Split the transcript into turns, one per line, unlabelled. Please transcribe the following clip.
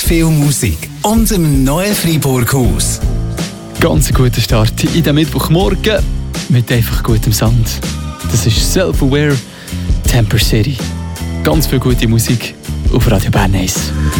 viel Musik und im neuen Freiburg-Haus.
Ganz ein guter Start in den Mittwochmorgen mit einfach gutem Sound. Das ist Self-Aware, Temper City. Ganz viel gute Musik auf Radio Bern 1.